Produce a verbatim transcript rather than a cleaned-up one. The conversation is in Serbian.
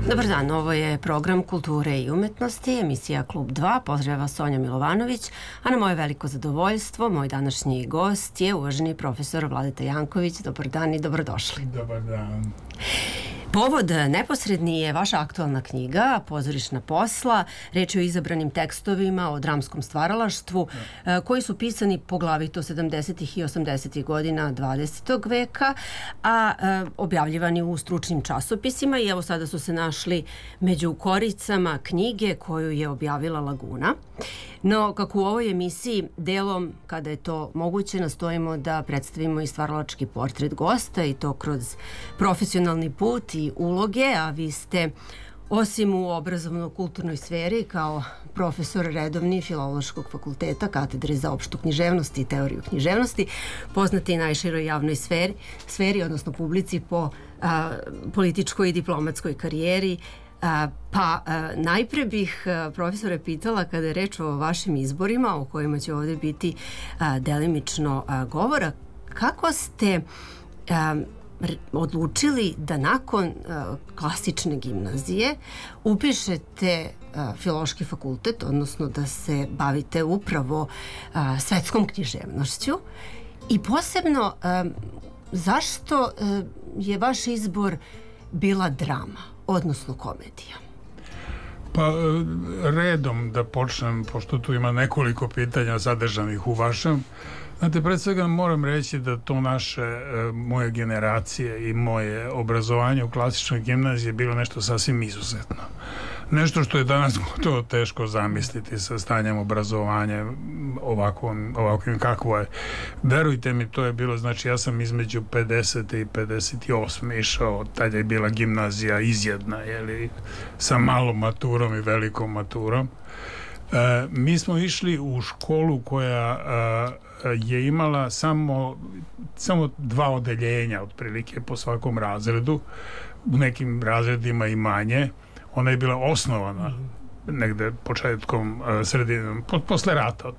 Dobar dan, ovo je program Kulture i umetnosti, emisija Klub dva, pozdravlja vas Sonja Milovanović, a na moje veliko zadovoljstvo, moj današnji gost je uvaženi profesor Vladeta Janković. Dobar dan i dobrodošli. Dobar dan. Povod neposredni je vaša aktualna knjiga Pozorišna posla. Reč je o izabranim tekstovima o dramskom stvaralaštvu ja. koji su pisani poglavito sedamdesetih i osamdesetih godina dvadesetog veka, a objavljivani u stručnim časopisima i evo sada su se našli među koricama knjige koju je objavila Laguna. No, kako u ovoj emisiji delom, kada je to moguće, nastojimo da predstavimo i stvaralački portret gosta i to kroz profesionalni put i uloge, a vi ste, osim u obrazovno-kulturnoj sferi, kao profesor redovni Filološkog fakulteta, katedre za opštu književnost i teoriju književnosti, poznati i najširoj javnoj sferi, sferi odnosno publici po a, političkoj i diplomatskoj karijeri. A, pa a, najpre bih a, profesore pitala, kada je reč o vašim izborima, o kojima će ovdje biti a, delimično a, govora, kako ste a, odlučili da nakon a, klasične gimnazije upišete a, Filološki fakultet, odnosno da se bavite upravo a, svetskom književnošću, i posebno a, zašto a, je vaš izbor bila drama, odnosno komedija? Pa redom da počnem, pošto tu ima nekoliko pitanja zadržanih u vašem. Znate, pred svega moram reći da to naše, moje generacije i moje obrazovanje u klasičnoj gimnaziji je bilo nešto sasvim izuzetno. Nešto što je danas gotovo teško zamisliti sa stanjem obrazovanja ovakvom, ovakvim kakvo je. Verujte mi, to je bilo, znači ja sam između pedesete i pedeset osme išao, tad je bila gimnazija izjedna, jeli, sa malom maturom i velikom maturom. E, mi smo išli u školu koja e, je imala samo, samo dva odeljenja otprilike po svakom razredu, u nekim razredima i manje. Ona je bila osnovana negde početkom, sredinom, posle rata